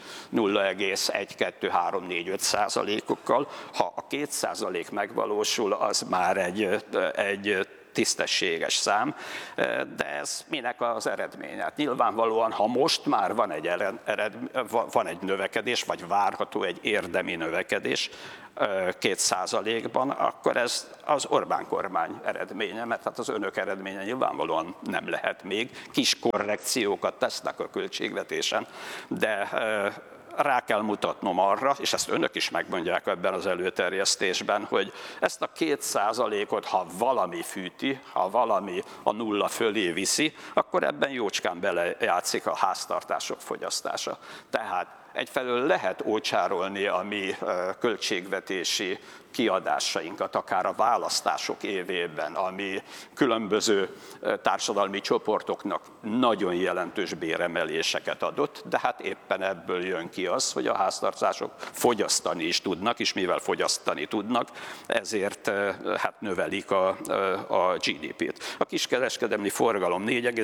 0,1-2-3-4-5%-okkal, ha a 2% megvalósul, az már egy tisztességes szám, de ez minek az eredménye? Hát nyilvánvalóan, ha most már van egy növekedés, vagy várható egy érdemi növekedés 2%-ban, akkor ez az Orbán kormány eredménye, mert hát az önök eredménye nyilvánvalóan nem lehet még. Kis korrekciókat tesznek a költségvetésen, de rá kell mutatnom arra, és ezt önök is megmondják ebben az előterjesztésben, hogy ezt a 2%-ot, ha valami fűti, ha valami a nulla fölé viszi, akkor ebben jócskán belejátszik a háztartások fogyasztása. Tehát egyfelől lehet ócsárolni a mi költségvetési kiadásainkat, akár a választások évében, ami különböző társadalmi csoportoknak nagyon jelentős béremeléseket adott, de hát éppen ebből jön ki az, hogy a háztartások fogyasztani is tudnak, és mivel fogyasztani tudnak, ezért hát növelik a GDP-t. A kiskereskedelmi forgalom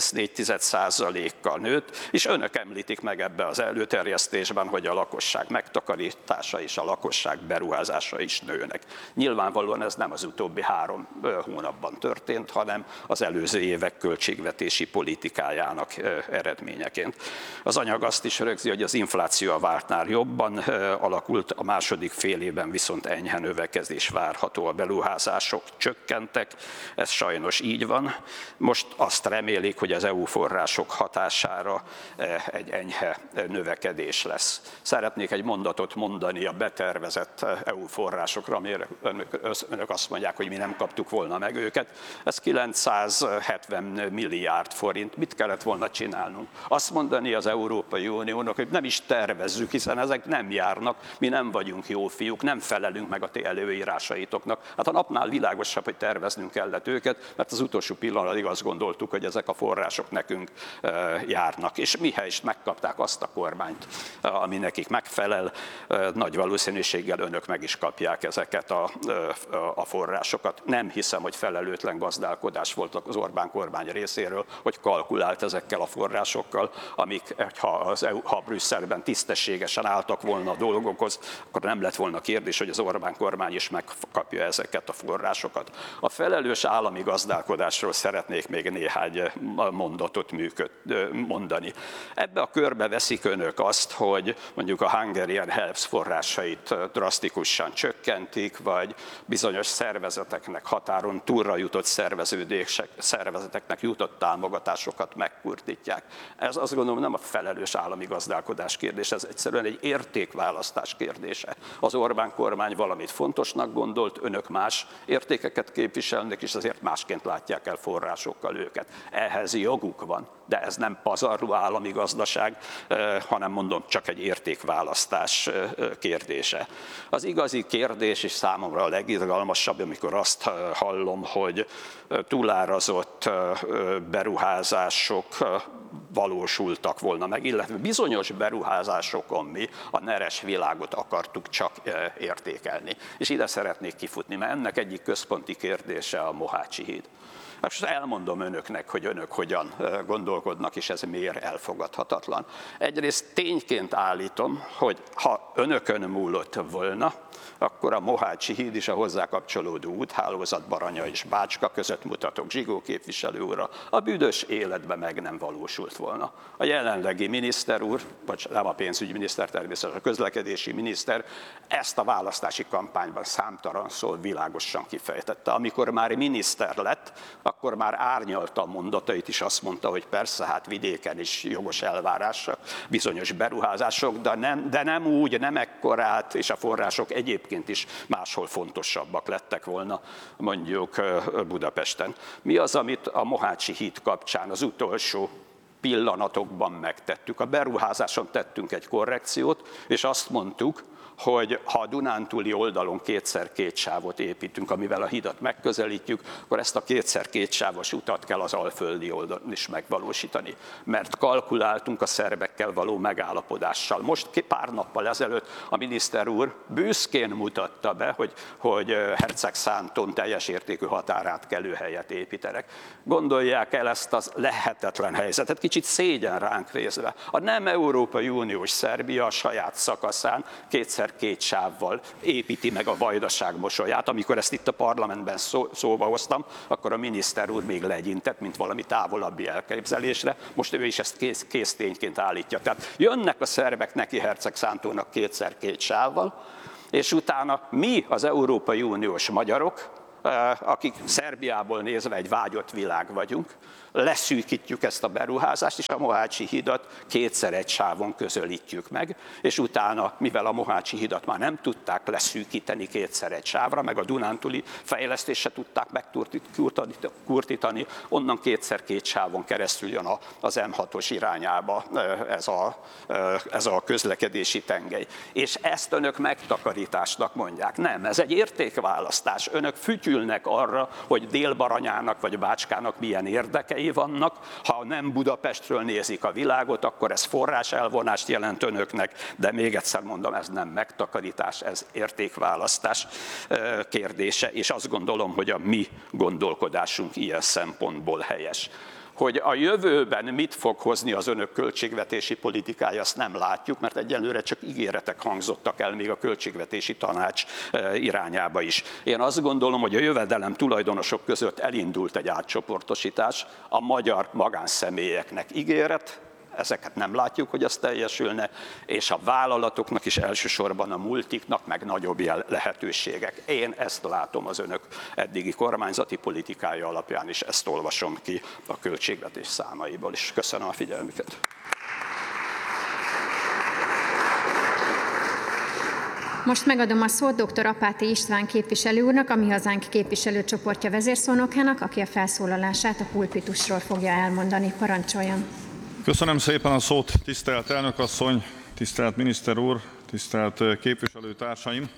4,4%-kal nőtt, és önök említik meg ebbe az előterjesztésben, hogy a lakosság megtakarítása és a lakosság beruházása is nőnek. Nyilvánvalóan ez nem az utóbbi 3 hónapban történt, hanem az előző évek költségvetési politikájának eredményeként. Az anyag azt is rögzi, hogy az infláció a vártnál jobban alakult, a második fél évben viszont enyhe növekedés várható, a beruházások csökkentek, ez sajnos így van. Most azt remélik, hogy az EU források hatására egy enyhe növekedés lesz. Szeretnék egy mondatot mondani a betervezett EU forrásokra, amire önök azt mondják, hogy mi nem kaptuk volna meg őket. Ez 970 milliárd forint. Mit kellett volna csinálnunk? Azt mondani az Európai Uniónak, hogy nem is tervezzük, hiszen ezek nem járnak, mi nem vagyunk jó fiúk, nem felelünk meg a ti előírásaitoknak. Hát a napnál világosabb, hogy terveznünk kellett őket, mert az utolsó pillanatig azt gondoltuk, hogy ezek a források nekünk járnak. És mihelyest megkapták azt a kormányt, ami nekik megfelel, nagy valószínűséggel önök meg is kapják ezeket a forrásokat. Nem hiszem, hogy felelőtlen gazdálkodás volt az Orbán kormány részéről, hogy kalkulált ezekkel a forrásokkal, amik, ha Brüsszelben tisztességesen álltak volna a dolgokhoz, akkor nem lett volna kérdés, hogy az Orbán kormány is megkapja ezeket a forrásokat. A felelős állami gazdálkodásról szeretnék még néhány mondatot mondani. Ebbe a körbe veszik önök azt, hogy mondjuk a Hungarian Helps forrásait drasztikusan csökkentik, vagy bizonyos szervezeteknek, határon túlra jutott szervezeteknek jutott támogatásokat megkurtítják. Ez azt gondolom nem a felelős állami gazdálkodás kérdése, ez egyszerűen egy értékválasztás kérdése. Az Orbán kormány valamit fontosnak gondolt, önök más értékeket képviselnek, és azért másként látják el forrásokkal őket. Ehhez joguk van, de ez nem pazarló állami gazdaság, hanem mondom, csak egy értékválasztás kérdése. Az igazi kérdés, és számomra a legizgalmasabb, amikor azt hallom, hogy túlárazott beruházások valósultak volna meg, illetve bizonyos beruházásokon mi a neres világot akartuk csak értékelni. És ide szeretnék kifutni, mert ennek egyik központi kérdése a Mohácsi híd. Most elmondom önöknek, hogy önök hogyan gondolkodnak, és ez miért elfogadhatatlan. Egyrészt tényként állítom, hogy ha önökön múlott volna, akkor a Mohácsi híd és a hozzá kapcsolódó úthálózat Baranya és Bácska között, mutatok Zsigó képviselő úrra, a büdös életben meg nem valósult volna. A jelenlegi miniszter úr, vagy nem a pénzügyminiszter, természetesen a közlekedési miniszter, ezt a választási kampányban számtalanszor világosan kifejtette. Amikor már miniszter lett, akkor már árnyalta a mondatait is, azt mondta, hogy persze, hát vidéken is jogos elvárásra bizonyos beruházások, de nem úgy, nem ekkorát, és a források egyébként is máshol fontosabbak lettek volna, mondjuk Budapesten. Mi az, amit a Mohácsi híd kapcsán az utolsó pillanatokban megtettük? A beruházáson tettünk egy korrekciót, és azt mondtuk, hogy ha a Dunántúli oldalon kétszer két sávot építünk, amivel a hidat megközelítjük, akkor ezt a kétszer két sávos utat kell az alföldi oldalon is megvalósítani. Mert kalkuláltunk a szerbekkel való megállapodással. Most pár nappal ezelőtt a miniszter úr büszkén mutatta be, hogy Hercegszámtón teljes értékű határátkelőhelyet építenek. Gondolják el ezt a lehetetlen helyzetet, kicsit szégyen ránk nézve. A nem Európai Uniós Szerbia a saját szakaszán kétszer két sávval építi meg a Vajdaság mosolyát. Amikor ezt itt a parlamentben szóba hoztam, akkor a miniszter úr még legyintett, mint valami távolabbi elképzelésre. Most ő is ezt kész tényként állítja. Tehát jönnek a szerbek neki Hercegszámtónak kétszer két sávval, és utána mi, az Európai Uniós magyarok, akik Szerbiából nézve egy vágyott világ vagyunk, leszűkítjük ezt a beruházást, és a Mohácsi hidat kétszer egy sávon közelítjük meg, és utána, mivel a Mohácsi hidat már nem tudták leszűkíteni kétszer egy sávra, meg a Dunántúli fejlesztést se tudták megkurtítani, onnan kétszer két sávon keresztül jön az M6-os irányába ez a közlekedési tengely. És ezt önök megtakarításnak mondják. Nem, ez egy értékválasztás. Önök fütyülnek arra, hogy Dél-Baranyának vagy Bácskának milyen érdekei vannak. Ha nem Budapestről nézik a világot, akkor ez forráselvonást jelent önöknek, de még egyszer mondom, ez nem megtakarítás, ez értékválasztás kérdése, és azt gondolom, hogy a mi gondolkodásunk ilyen szempontból helyes. Hogy a jövőben mit fog hozni az önök költségvetési politikája, azt nem látjuk, mert egyelőre csak ígéretek hangzottak el még a költségvetési tanács irányába is. Én azt gondolom, hogy a jövedelem tulajdonosok között elindult egy átcsoportosítás, a magyar magánszemélyeknek ígéret, ezeket nem látjuk, hogy az teljesülne, és a vállalatoknak is elsősorban a multiknak meg nagyobb lehetőségek. Én ezt látom az önök eddigi kormányzati politikája alapján is, ezt olvasom ki a költségvetés számaiból is. Köszönöm a figyelmüket. Most megadom a szót dr. Apáti István képviselő úrnak, a Mi Hazánk képviselőcsoportja vezérszónokának, aki a felszólalását a pulpitusról fogja elmondani. Parancsoljon! Köszönöm szépen a szót, tisztelt elnökasszony, tisztelt miniszter úr, tisztelt képviselőtársaim!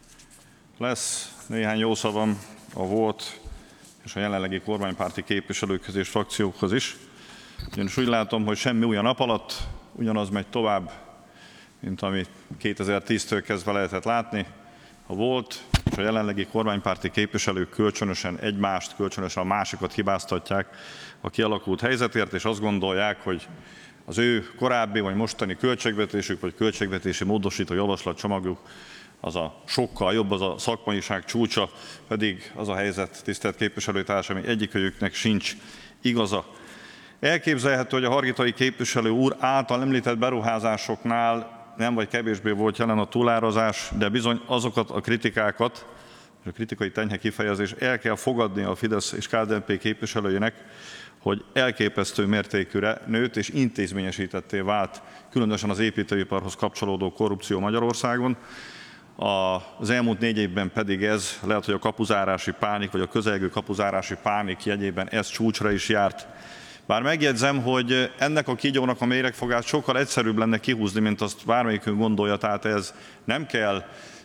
Lesz néhány jó szavam a volt és a jelenlegi kormánypárti képviselőkhöz és frakciókhoz is. Ugyanis úgy látom, hogy semmi új a nap alatt, ugyanaz megy tovább, mint amit 2010-től kezdve lehetett látni. A volt és a jelenlegi kormánypárti képviselők kölcsönösen egymást, kölcsönösen a másikat hibáztatják a kialakult helyzetért, és azt gondolják, hogy az ő korábbi vagy mostani költségvetésük vagy költségvetési módosító javaslatcsomaguk az a sokkal jobb, az a szakmaiság csúcsa, pedig az a helyzet, tisztelt képviselőtársam, hogy egyikőjüknek sincs igaza. Elképzelhető, hogy a hargitai képviselő úr által említett beruházásoknál nem vagy kevésbé volt jelen a túlárazás, de bizony azokat a kritikákat, a kritikai tenyhe kifejezés el kell fogadni a Fidesz és KDNP képviselőjének, hogy elképesztő mértékűre nőtt és intézményesítetté vált, különösen az építőiparhoz kapcsolódó korrupció Magyarországon. Az elmúlt 4 évben pedig ez, lehet, hogy a kapuzárási pánik, vagy a közelgő kapuzárási pánik jegyében ez csúcsra is járt. Bár megjegyzem, hogy ennek a kígyónak a méregfogát sokkal egyszerűbb lenne kihúzni, mint azt bármelyikünk gondolja, tehát ez nem kell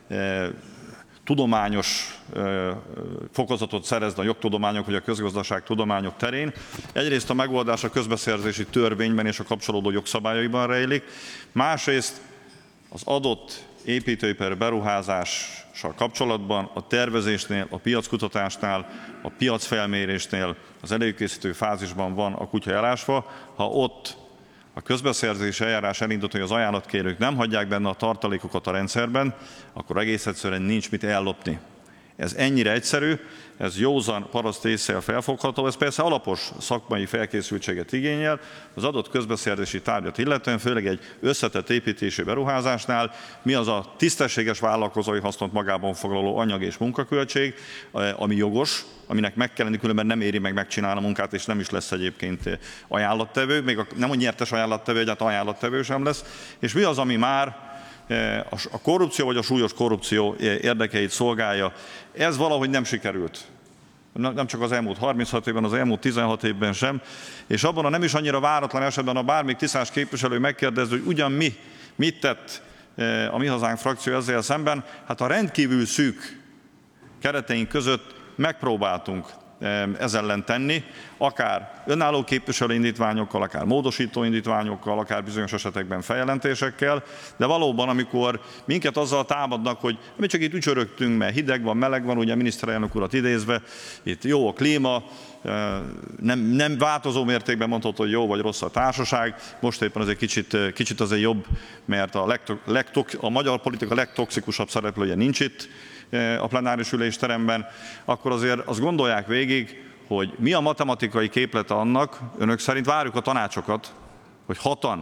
tudományos fokozatot szerezni a jogtudományok vagy a közgazdaságtudományok terén. Egyrészt a megoldás a közbeszerzési törvényben és a kapcsolódó jogszabályaiban rejlik, másrészt az adott építőipar beruházással kapcsolatban a tervezésnél, a piackutatásnál, a piacfelmérésnél az előkészítő fázisban van a kutya elásva. Ha ott a közbeszerzési eljárás elindult, hogy az ajánlatkérők nem hagyják benne a tartalékokat a rendszerben, akkor egész egyszerűen nincs mit ellopni. Ez ennyire egyszerű, ez józan paraszt ésszel felfogható, ez persze alapos szakmai felkészültséget igényel, az adott közbeszerzési tárgyat illetően, főleg egy összetett építési beruházásnál, mi az a tisztességes vállalkozói hasznot magában foglaló anyag és munkaköltség, ami jogos, aminek meg kell lenni, különben nem éri meg megcsinálni a munkát, és nem is lesz egyébként ajánlattevő, még nem a nyertes ajánlattevő, egyáltalán ajánlattevő sem lesz, és mi az, ami már a korrupció vagy a súlyos korrupció érdekeit szolgálja. Ez valahogy nem sikerült. Nem csak az elmúlt 36 évben, az elmúlt 16 évben sem. És abban a nem is annyira váratlan esetben, ha bármelyik tisztás képviselő megkérdez, hogy ugyan mit tett a Mi Hazánk frakció ezzel szemben. Hát a rendkívül szűk kereteink között megpróbáltunk ez ellen tenni, akár önálló képviselőindítványokkal, akár módosítóindítványokkal, akár bizonyos esetekben feljelentésekkel, de valóban, amikor minket azzal támadnak, hogy mi csak itt ücsörögtünk, mert hideg van, meleg van, ugye a miniszterelnök urat idézve, itt jó a klíma, nem változó mértékben mondható, hogy jó vagy rossz a társaság, most éppen az egy kicsit azért jobb, mert a magyar politika legtoxikusabb szereplője nincs itt a plenáris ülésteremben, akkor azért azt gondolják végig, hogy mi a matematikai képlete annak, önök szerint várjuk a tanácsokat, hogy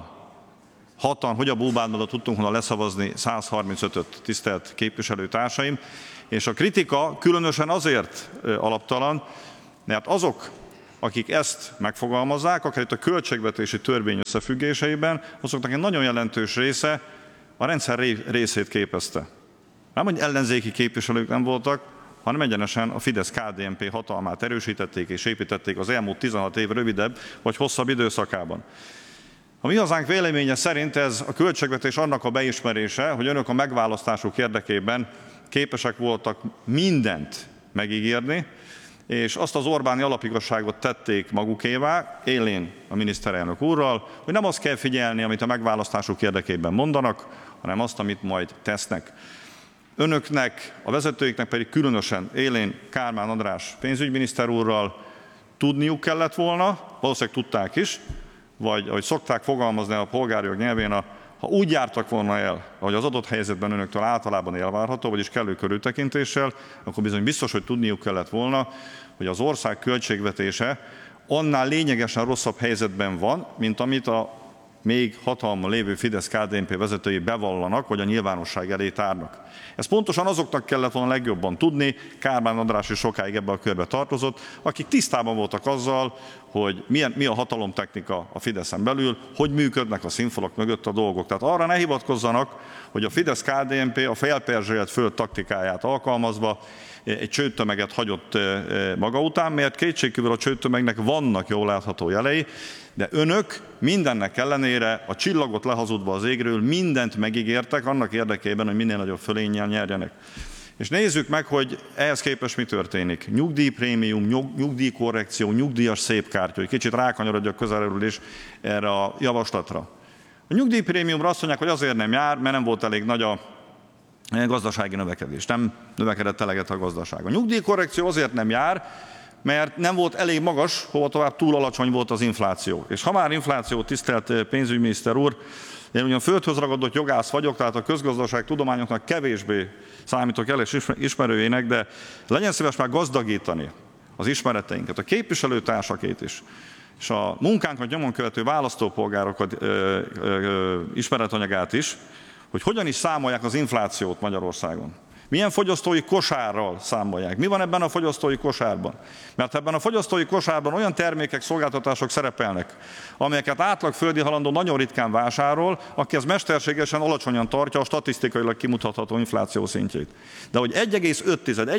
hatan, hogy a búbánban tudtunk volna leszavazni 135-öt, tisztelt képviselőtársaim, és a kritika különösen azért alaptalan, mert azok, akik ezt megfogalmazzák, akár itt a költségvetési törvény összefüggéseiben, azoknak egy nagyon jelentős része a rendszer részét képezte. Nem, hogy ellenzéki képviselők nem voltak, hanem egyenesen a Fidesz-KDNP hatalmát erősítették és építették az elmúlt 16 év rövidebb vagy hosszabb időszakában. A Mi Hazánk véleménye szerint ez a költségvetés annak a beismerése, hogy önök a megválasztásuk érdekében képesek voltak mindent megígérni, és azt az Orbáni alapigazságot tették magukévá, élén a miniszterelnök úrral, hogy nem azt kell figyelni, amit a megválasztásuk érdekében mondanak, hanem azt, amit majd tesznek. Önöknek, a vezetőiknek pedig különösen élén Kálmán András pénzügyminiszter úrral tudniuk kellett volna, valószínűleg tudták is, vagy ahogy szokták fogalmazni a polgárjog nyelvén, ha úgy jártak volna el, ahogy az adott helyzetben önöktől általában elvárható, vagyis kellő körültekintéssel, akkor bizony biztos, hogy tudniuk kellett volna, hogy az ország költségvetése annál lényegesen rosszabb helyzetben van, mint amit a még hatalmon lévő Fidesz-KDNP vezetői bevallanak, vagy a nyilvánosság elé tárnak. Ezt pontosan azoknak kellett volna legjobban tudni, Kálmán András is sokáig ebbe a körbe tartozott, akik tisztában voltak azzal, hogy mi a hatalomtechnika a Fideszen belül, hogy működnek a színfalak mögött a dolgok. Tehát arra ne hivatkozzanak, hogy a Fidesz-KDNP a felperzsélt föld taktikáját alkalmazva egy csőtömeget hagyott maga után, mert kétségkívül a csőtömegnek vannak jól látható jelei, de önök mindennek ellenére a csillagot lehazudva az égről mindent megígértek annak érdekében, hogy minél nagyobb fölénnyel nyerjenek. És nézzük meg, hogy ehhez képest mi történik. Nyugdíjprémium, nyugdíjkorrekció, nyugdíjas szépkártya, hogy kicsit rákanyarodjak közelről is erre a javaslatra. A nyugdíjprémiumra azt mondják, hogy azért nem jár, mert nem volt elég nagy a gazdasági növekedés, nem növekedett eleget a gazdaság. A nyugdíjkorrekció azért nem jár, mert nem volt elég magas, hova tovább túl alacsony volt az infláció. És ha már infláció, tisztelt pénzügyminiszter úr, én ugyan földhöz ragadott jogász vagyok, tehát a közgazdaság tudományoknak kevésbé számítok el és ismerőjének, de legyen szíves már gazdagítani az ismereteinket, a képviselőtársakét is, és a munkánkat nyomon követő választópolgárokat ismeretanyagát is, hogy hogyan is számolják az inflációt Magyarországon. Milyen fogyasztói kosárral számolják? Mi van ebben a fogyasztói kosárban? Mert ebben a fogyasztói kosárban olyan termékek, szolgáltatások szerepelnek, amelyeket átlag földi halandó nagyon ritkán vásárol, aki ez mesterségesen alacsonyan tartja a statisztikailag kimutatható infláció szintjét. De hogy 1,5,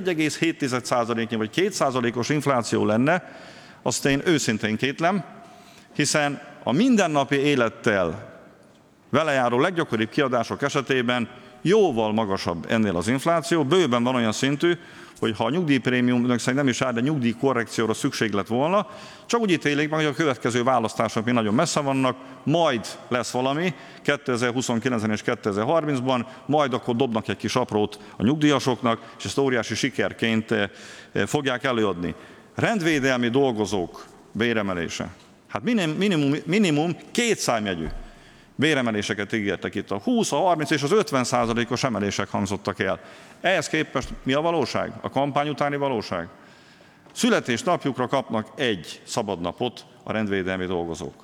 1,7%-nyi vagy 2%-os infláció lenne, azt én őszintén kétlem, hiszen a mindennapi élettel vele járó leggyakoribb kiadások esetében jóval magasabb ennél az infláció, bőven van olyan szintű, hogy ha a nyugdíjprémium önök szerint nem is áll, de nyugdíjkorrekcióra szükség lett volna, csak úgy ítélik meg, hogy a következő választások még nagyon messze vannak, majd lesz valami 2029-ben és 2030-ban, majd akkor dobnak egy kis aprót a nyugdíjasoknak, és ezt óriási sikerként fogják előadni. Rendvédelmi dolgozók béremelése. Hát minimum 2 számjegyű béremeléseket ígértek itt. A 20, a 30 és az 50%-os emelések hangzottak el. Ehhez képest mi a valóság? A kampány utáni valóság? Születésnapjukra kapnak 1 szabadnapot a rendvédelmi dolgozók.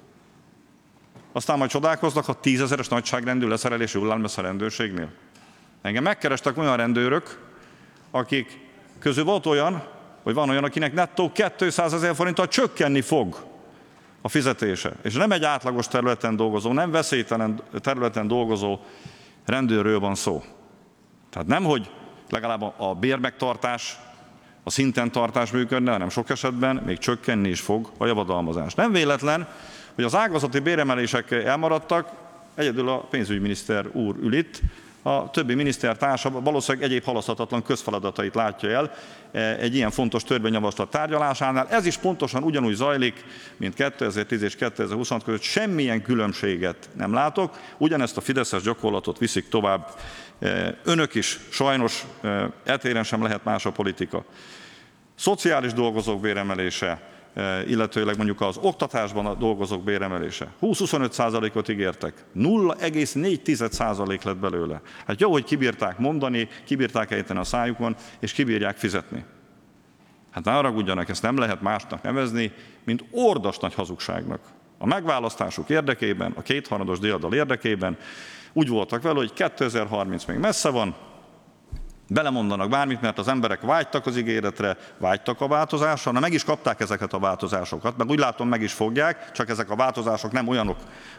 Aztán majd csodálkoznak, ha 10 000-es nagyságrendű leszerelési hullám lesz a rendőrségnél. Engem megkerestek olyan rendőrök, akik közül volt olyan, vagy van olyan, akinek nettó 200 000 forinttal csökkenni fog a fizetése. És nem egy átlagos területen dolgozó, nem veszélytelen területen dolgozó rendőrről van szó. Tehát nem, hogy legalább a bérmegtartás, a szinten tartás működne, hanem sok esetben még csökkenni is fog a javadalmazás. Nem véletlen, hogy az ágazati béremelések elmaradtak, egyedül a pénzügyminiszter úr ül itt, a többi minisztertársa valószínűleg egyéb halaszthatatlan közfeladatait látja el egy ilyen fontos törvényjavaslat tárgyalásánál. Ez is pontosan ugyanúgy zajlik, mint 2010 és 2026 között. Semmilyen különbséget nem látok. Ugyanezt a fideszes gyakorlatot viszik tovább. Önök is, sajnos eltéren sem lehet más a politika. Szociális dolgozók béremelése, illetőleg mondjuk az oktatásban a dolgozók béremelése. 20-25%-ot ígértek, 0,4% lett belőle. Hát jó, hogy kibírták mondani, kibírták ejteni a szájukon, és kibírják fizetni. Hát ne haragudjanak, ezt nem lehet másnak nevezni, mint ordas nagy hazugságnak. A megválasztásuk érdekében, a kétharmados diadal érdekében úgy voltak vele, hogy 2030 még messze van, belemondanak bármit, mert az emberek vágytak az ígéretre, vágytak a változásra, meg is kapták ezeket a változásokat, meg úgy látom meg is fogják, csak ezek a változások nem olyanok,